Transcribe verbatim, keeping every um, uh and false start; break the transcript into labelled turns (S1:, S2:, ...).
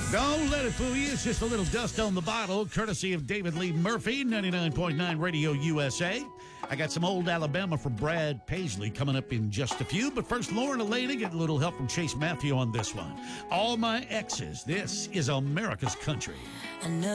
S1: Don't let it fool you. It's just a little dust on the bottle, courtesy of David Lee Murphy, ninety-nine point nine Radio U S A. I got some old Alabama from Brad Paisley coming up in just a few. But first, Lauren Elena getting a little help from Chase Matthew on this one. All My Exes. This is America's Country.
S2: I know